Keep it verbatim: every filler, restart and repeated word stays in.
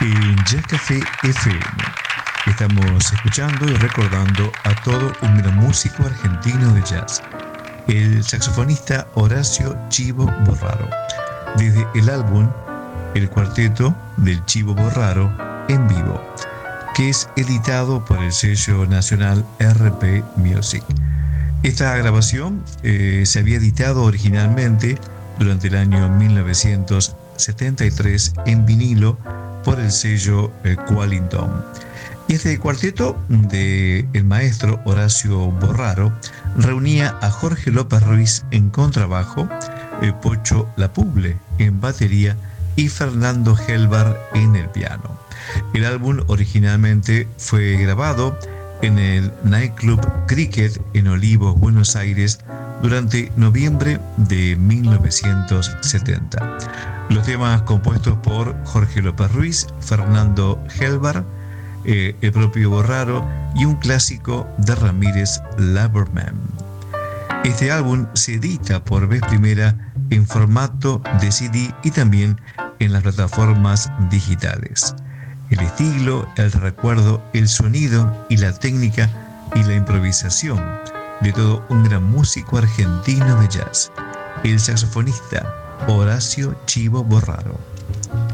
en Jazz Café F M. Estamos escuchando y recordando a todo un gran músico argentino de jazz, el saxofonista Horacio Chivo Borraro, desde el álbum El Cuarteto del Chivo Borraro en vivo, que es editado por el sello nacional R P Music. Esta grabación eh, se había editado originalmente durante el año mil novecientos setenta y tres en vinilo por el sello eh, Qualington. Y este cuarteto de el maestro Horacio Borraro reunía a Jorge López Ruiz en contrabajo, eh, Pocho Lapuble en batería y Fernando Helbar en el piano. El álbum originalmente fue grabado en el Nightclub Cricket en Olivos, Buenos Aires, durante noviembre de mil novecientos setenta. Los temas compuestos por Jorge López Ruiz, Fernando Helbar, eh, el propio Borraro y un clásico de Ramírez Laberman. Este álbum se edita por vez primera en formato de C D y también en las plataformas digitales. El estilo, el recuerdo, el sonido y la técnica y la improvisación de todo un gran músico argentino de jazz, el saxofonista Horacio Chivo Borraro.